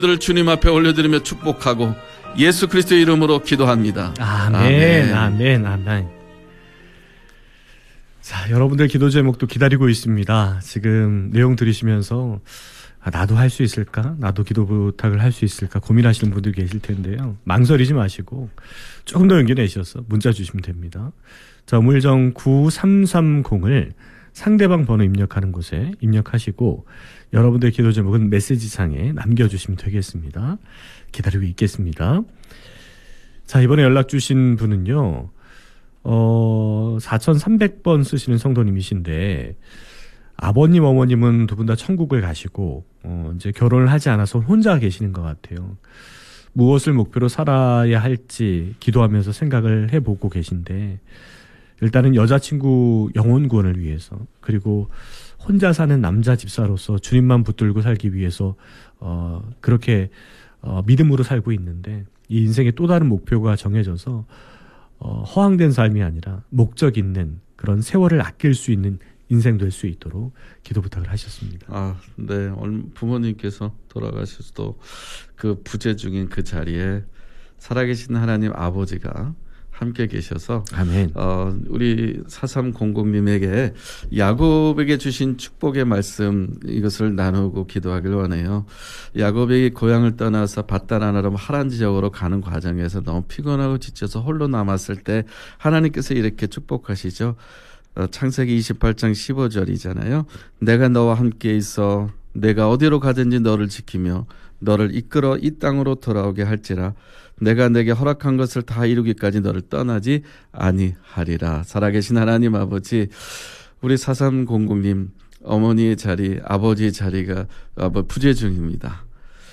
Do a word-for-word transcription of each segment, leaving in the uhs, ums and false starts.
들을 주님 앞에 올려드리며 축복하고 예수 그리스도의 이름으로 기도합니다. 아멘, 아멘, 아멘, 아멘. 자, 여러분들 기도 제목도 기다리고 있습니다. 지금 내용 들으시면서 아, 나도 할 수 있을까? 나도 기도 부탁을 할 수 있을까? 고민하시는 분들 계실 텐데요. 망설이지 마시고 조금 더 용기 내셔서 문자 주시면 됩니다. 자, 우물정 구삼삼공을 상대방 번호 입력하는 곳에 입력하시고 여러분들의 기도 제목은 메시지창에 남겨주시면 되겠습니다. 기다리고 있겠습니다. 자, 이번에 연락 주신 분은요, 어, 사천삼백 번 쓰시는 성도님이신데, 아버님, 어머님은 두 분 다 천국을 가시고, 어, 이제 결혼을 하지 않아서 혼자 계시는 것 같아요. 무엇을 목표로 살아야 할지 기도하면서 생각을 해보고 계신데, 일단은 여자친구 영혼 구원을 위해서, 그리고 혼자 사는 남자 집사로서 주님만 붙들고 살기 위해서 어 그렇게 어 믿음으로 살고 있는데 이 인생의 또 다른 목표가 정해져서 어 허황된 삶이 아니라 목적 있는 그런 세월을 아낄 수 있는 인생 될 수 있도록 기도 부탁을 하셨습니다. 아, 네. 부모님께서 돌아가셔서도 그 부재 중인 그 자리에 살아계신 하나님 아버지가 함께 계셔서 아멘. 어, 우리 사삼공공님에게 야곱에게 주신 축복의 말씀 이것을 나누고 기도하길 원해요. 야곱이 고향을 떠나서 밧단아람 하란 지역으로 가는 과정에서 너무 피곤하고 지쳐서 홀로 남았을 때 하나님께서 이렇게 축복하시죠. 어, 창세기 이십팔 장 십오 절이잖아요. 내가 너와 함께 있어 내가 어디로 가든지 너를 지키며 너를 이끌어 이 땅으로 돌아오게 할지라 내가 내게 허락한 것을 다 이루기까지 너를 떠나지 아니하리라. 살아계신 하나님 아버지, 우리 사삼공공님 어머니의 자리, 아버지의 자리가 부재 중입니다.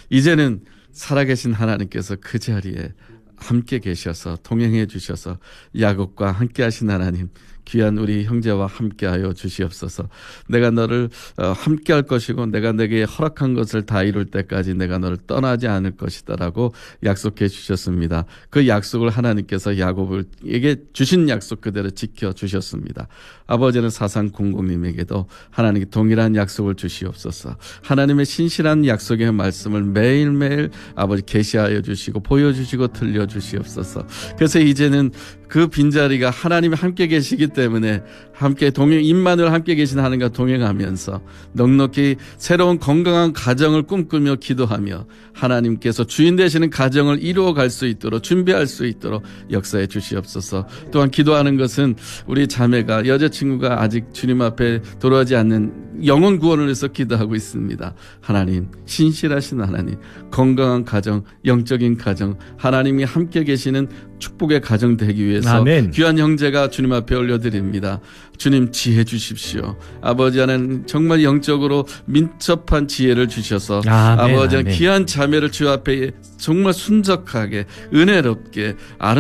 이제는 살아계신 하나님께서 그 자리에 함께 계셔서 동행해 주셔서 야곱과 함께 하신 하나님, 귀한 우리 형제와 함께하여 주시옵소서. 내가 너를 함께 할 것이고 내가 내게 허락한 것을 다 이룰 때까지 내가 너를 떠나지 않을 것이다라고 약속해 주셨습니다. 그 약속을 하나님께서 야곱에게 주신 약속 그대로 지켜 주셨습니다. 아버지는 사삼공공님에게도 하나님께 동일한 약속을 주시옵소서. 하나님의 신실한 약속의 말씀을 매일매일 아버지 계시하여 주시고 보여주시고 들려주시옵소서. 그래서 이제는 그 빈자리가 하나님이 함께 계시기 때문에 함께 동행, 임마누엘 함께 계신 하나님과 동행하면서 넉넉히 새로운 건강한 가정을 꿈꾸며 기도하며 하나님께서 주인 되시는 가정을 이루어갈 수 있도록 준비할 수 있도록 역사해 주시옵소서. 또한 기도하는 것은 우리 자매가 여자친구가 아직 주님 앞에 돌아오지 않는 영혼 구원을 위해서 기도하고 있습니다. 하나님, 신실하신 하나님, 건강한 가정, 영적인 가정, 하나님이 함께 계시는 축복의 가정 되기 위해서 아멘. 귀한 형제가 주님 앞에 올려드립니다. 주님 지혜 주십시오. 아버지 하나님 정말 영적으로 민첩한 지혜를 주셔서 아멘, 아버지 하나님 귀한 자매를 주 앞에 정말 순적하게 은혜롭게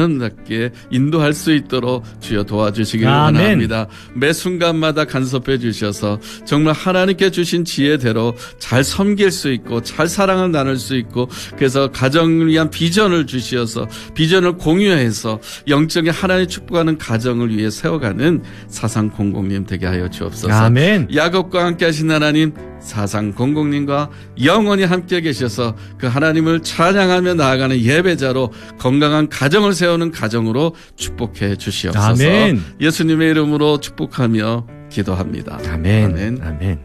아름답게 인도할 수 있도록 주여 도와주시길 아멘. 원합니다. 매 순간마다 간섭해 주셔서 정말 하나님께 주신 지혜대로 잘 섬길 수 있고 잘 사랑을 나눌 수 있고 그래서 가정을 위한 비전을 주시어서 비전을 공유해서 영적인 하나님 축복하는 가정을 위해 세워가는 사삼공공님 되게 하여 주옵소서. 아멘. 야곱과 함께 하신 하나님 사삼공공님과 영원히 함께 계셔서 그 하나님을 찬양하며 나아가는 예배자로 건강한 가정을 세우는 가정으로 축복해 주시옵소서. 아멘. 예수님의 이름으로 축복하며 기도합니다. 아멘. 아멘. 아멘.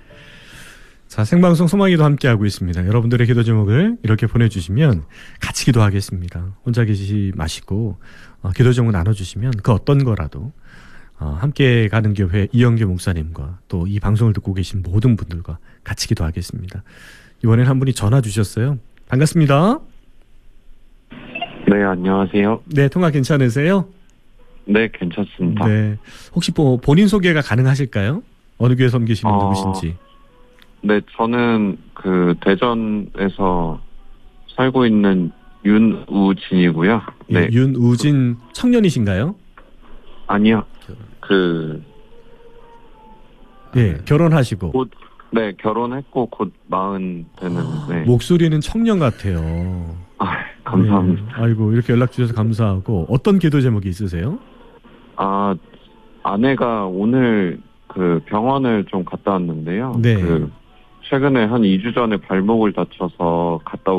자, 생방송 소망기도 함께하고 있습니다. 여러분들의 기도 제목을 이렇게 보내주시면 같이 기도하겠습니다. 혼자 계시지 마시고 어, 기도 제목 나눠주시면 그 어떤 거라도 어, 함께 가는 교회 이영규 목사님과 또 이 방송을 듣고 계신 모든 분들과 같이 기도하겠습니다. 이번엔 한 분이 전화 주셨어요. 반갑습니다. 네, 안녕하세요. 네, 통화 괜찮으세요? 네, 괜찮습니다. 네, 혹시 뭐 본인 소개가 가능하실까요? 어느 교회 섬기시는 어, 누구신지? 네, 저는 그 대전에서 살고 있는 윤우진이고요. 네, 예, 윤우진 청년이신가요? 아니요. 그 예, 결혼하시고 곧 네, 결혼했고 곧 마흔 되는. 네. 목소리는 청년 같아요. 아, 감사합니다. 네. 아이고, 이렇게 연락 주셔서 감사하고 어떤 기도 제목이 있으세요? 아, 아내가 오늘 그 병원을 좀 갔다 왔는데요. 네. 그 최근에 한 이 주 전에 발목을 다쳐서 갔다